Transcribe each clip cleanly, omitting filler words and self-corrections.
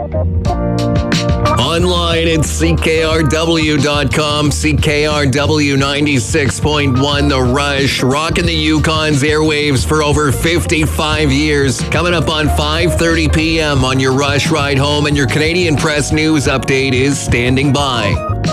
Online at CKRW.com, CKRW 96.1 The Rush, rocking the Yukon's airwaves for over 55 years. Coming up on 5:30 p.m. on your Rush Ride Home, and your Canadian Press News update is standing by.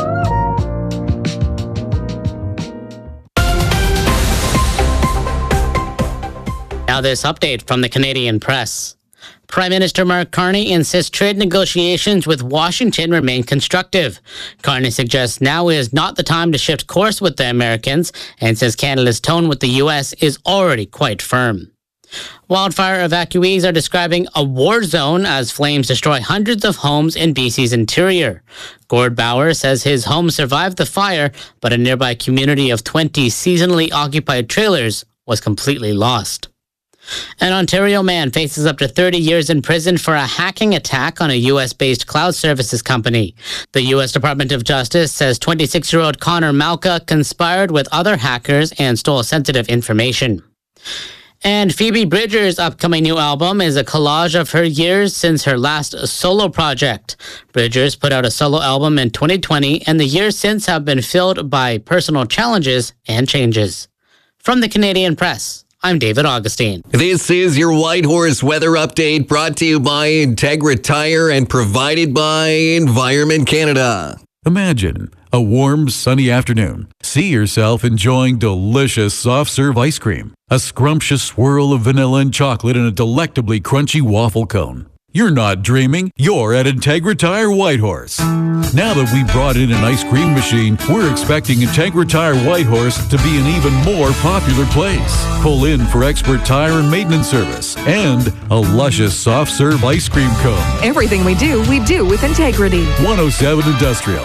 Now this update from the Canadian Press. Prime Minister Mark Carney insists trade negotiations with Washington remain constructive. Carney suggests now is not the time to shift course with the Americans and says Canada's tone with the U.S. is already quite firm. Wildfire evacuees are describing a war zone as flames destroy hundreds of homes in BC's interior. Gord Bauer says his home survived the fire, but a nearby community of 20 seasonally occupied trailers was completely lost. An Ontario man faces up to 30 years in prison for a hacking attack on a U.S.-based cloud services company. The U.S. Department of Justice says 26-year-old Connor Malka conspired with other hackers and stole sensitive information. And Phoebe Bridgers' upcoming new album is a collage of her years since her last solo project. Bridgers put out a solo album in 2020, and the years since have been filled by personal challenges and changes. From the Canadian Press, I'm David Augustine. This is your Whitehorse weather update, brought to you by Integra Tire and provided by Environment Canada. Imagine a warm, sunny afternoon. See yourself enjoying delicious soft-serve ice cream, a scrumptious swirl of vanilla and chocolate in a delectably crunchy waffle cone. You're not dreaming. You're at Integra Tire Whitehorse. Now that we brought in an ice cream machine, we're expecting Integra Tire Whitehorse to be an even more popular place. Pull in for expert tire and maintenance service and a luscious soft-serve ice cream cone. Everything we do with integrity. 107 Industrial.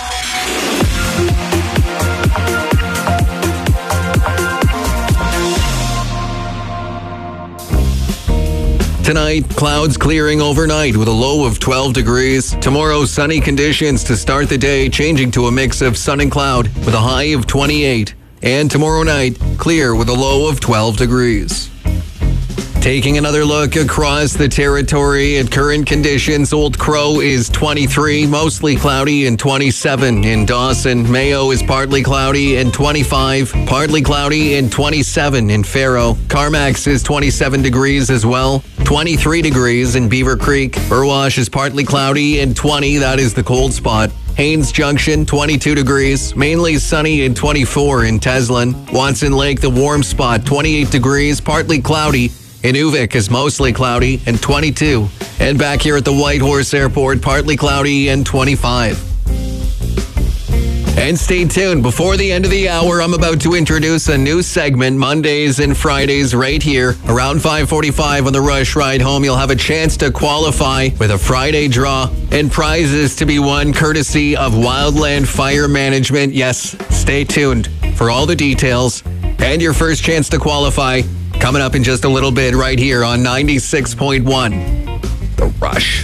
Tonight, clouds clearing overnight with a low of 12 degrees. Tomorrow, sunny conditions to start the day, changing to a mix of sun and cloud with a high of 28. And tomorrow night, clear with a low of 12 degrees. Taking another look across the territory at current conditions, Old Crow is 23, mostly cloudy, and 27 in Dawson. Mayo is partly cloudy and 25, partly cloudy and 27 in Faro. Carmax is 27 degrees as well, 23 degrees in Beaver Creek. Burwash is partly cloudy and 20, that is the cold spot. Haines Junction, 22 degrees, mainly sunny and 24 in Teslin. Watson Lake, the warm spot, 28 degrees, partly cloudy. Inuvik is mostly cloudy and 22. And back here at the Whitehorse Airport, partly cloudy and 25. And stay tuned. Before the end of the hour, I'm about to introduce a new segment, Mondays and Fridays, right here. Around 5:45 on the Rush Ride Home, you'll have a chance to qualify with a Friday draw and prizes to be won courtesy of Wildland Fire Management. Yes, stay tuned for all the details and your first chance to qualify. Coming up in just a little bit right here on 96.1, The Rush.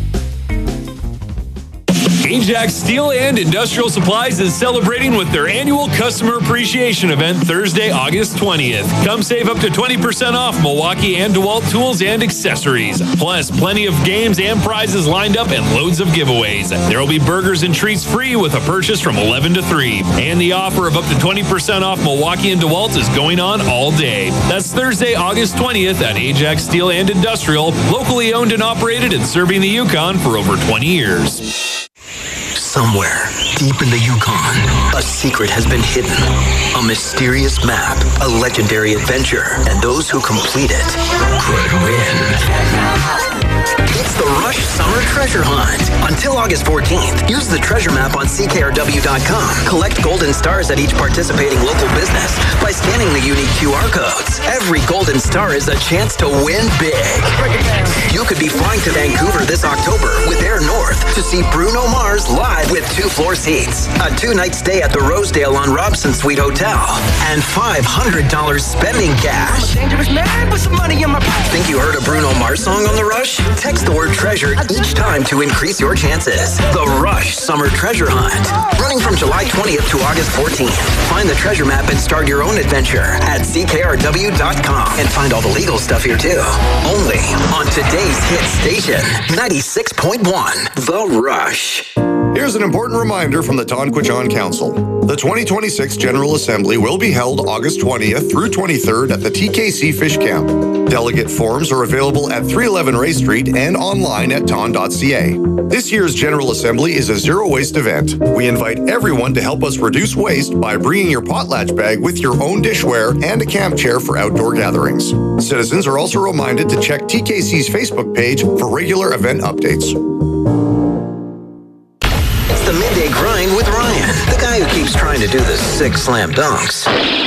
Ajax Steel and Industrial Supplies is celebrating with their annual Customer Appreciation Event Thursday, August 20th. Come save up to 20% off Milwaukee and DeWalt tools and accessories. Plus, plenty of games and prizes lined up and loads of giveaways. There will be burgers and treats free with a purchase from 11 to 3. And the offer of up to 20% off Milwaukee and DeWalt is going on all day. That's Thursday, August 20th at Ajax Steel and Industrial, locally owned and operated and serving the Yukon for over 20 years. Somewhere, deep in the Yukon, a secret has been hidden. A mysterious map, a legendary adventure, and those who complete it could win. It's the Rush Summer Treasure Hunt. Until August 14th, use the treasure map on CKRW.com. Collect golden stars at each participating local business by scanning the unique QR codes. Every golden star is a chance to win big. You could be flying to Vancouver this October with Air North, to see Bruno Mars live with 2 floor seats, a 2-night stay at the Rosedale on Robson Suite Hotel, and $500 spending cash. I'm a dangerous man with some money in my pocket. Think you heard a Bruno Mars song on The Rush? Text the word treasure each time to increase your chances. The Rush Summer Treasure Hunt. Running from July 20th to August 14th. Find the treasure map and start your own adventure at ckrw.com. And find all the legal stuff here too. Only on today's hit station, 96.1, The Rush. Here's an important reminder from the Tonquidgeon Council. The 2026 General Assembly will be held August 20th through 23rd at the TKC Fish Camp. Delegate forms are available at 311 Ray Street and online at ton.ca. This year's General Assembly is a zero-waste event. We invite everyone to help us reduce waste by bringing your potlatch bag with your own dishware and a camp chair for outdoor gatherings. Citizens are also reminded to check TKC's Facebook page for regular event updates. The Midday Grind with Ryan, the guy who keeps trying to do the 6 slam dunks.